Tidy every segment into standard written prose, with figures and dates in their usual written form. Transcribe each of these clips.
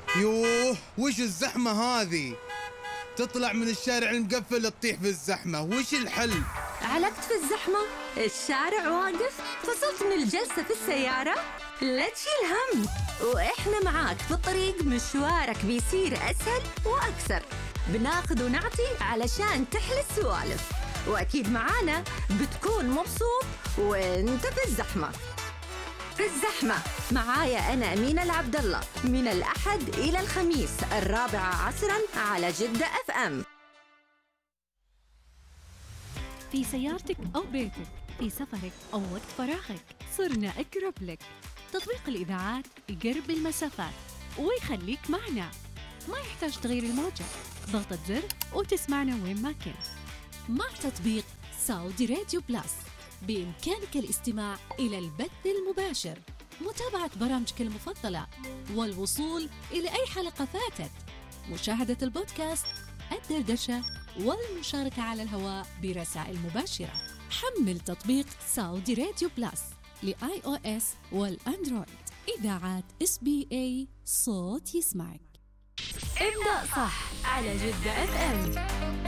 يوه، وش الزحمة هذه؟ تطلع من الشارع المقفل تطيح في الزحمة، وش الحل؟ علقت في الزحمة؟ الشارع واقف؟ فصلت من الجلسة في السيارة؟ لا تشيل هم، وإحنا معاك في الطريق. مشوارك بيصير أسهل وأكثر. بناخذ ونعطي علشان تحلى السوالف، وأكيد معانا بتكون مبسوط وانت في الزحمة. في الزحمة معايا أنا أمينة العبد الله، من الأحد إلى الخميس 4 على جدة FM. في سيارتك أو بيتك، في سفرك أو وقت فراغك، صرنا أقرب لك. تطبيق الإذاعات يقرب المسافات ويخليك معنا. ما يحتاج تغير الموجة، ضغطة زر وتسمعنا وين ما كنت. مع تطبيق سعودي راديو بلاس بإمكانك الاستماع إلى البث المباشر، متابعة برامجك المفضلة، والوصول إلى أي حلقة فاتت، مشاهدة البودكاست، الدردشة، والمشاركة على الهواء برسائل مباشرة. حمل تطبيق سعودي راديو بلاس لآي أو إس والأندرويد. إذاعات SBA، صوت يسمعك. ابدأ صح على جدة FM.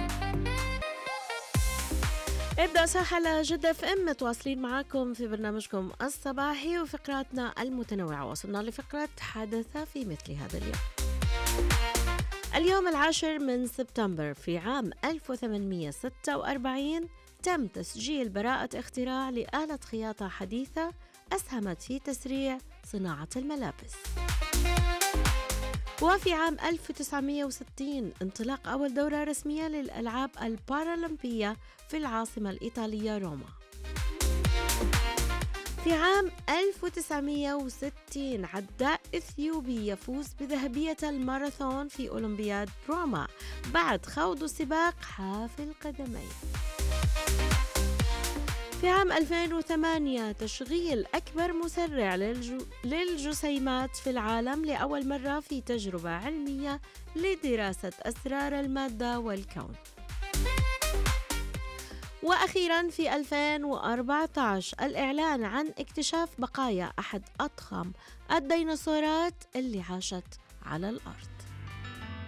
ابدأ صح على جدة FM، متواصلين معاكم في برنامجكم الصباحي وفقراتنا المتنوعة. وصلنا لفقرة حدث في مثل هذا اليوم. اليوم 10 من سبتمبر في عام 1846 تم تسجيل براءة اختراع لآلة خياطة حديثة أسهمت في تسريع صناعة الملابس. وفي عام 1960 انطلاق أول دورة رسمية للألعاب البارالمبية في العاصمة الإيطالية روما. في عام 1960 عداء إثيوبي يفوز بذهبية الماراثون في أولمبياد روما بعد خوض سباق حافي القدمين. في عام 2008 تشغيل أكبر مسرع للجسيمات في العالم لأول مرة في تجربة علمية لدراسة أسرار المادة والكون. وأخيراً في 2014 الإعلان عن اكتشاف بقايا أحد أضخم الديناصورات اللي عاشت على الأرض.